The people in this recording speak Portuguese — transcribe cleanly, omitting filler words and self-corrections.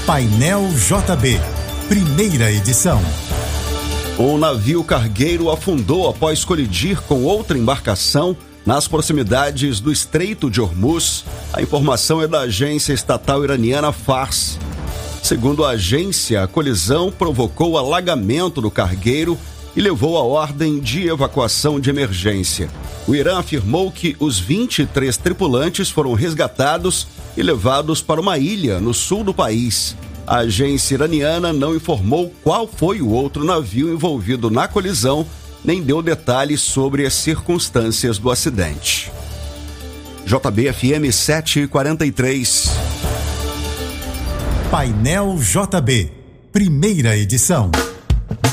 Painel JB, primeira edição. Um navio cargueiro afundou após colidir com outra embarcação nas proximidades do Estreito de Hormuz. A informação é da agência estatal iraniana Fars. Segundo a agência, a colisão provocou o alagamento do cargueiro e levou à ordem de evacuação de emergência. O Irã afirmou que os 23 tripulantes foram resgatados e levados para uma ilha no sul do país. A agência iraniana não informou qual foi o outro navio envolvido na colisão, nem deu detalhes sobre as circunstâncias do acidente. JB-FM 743. Painel JB, primeira edição.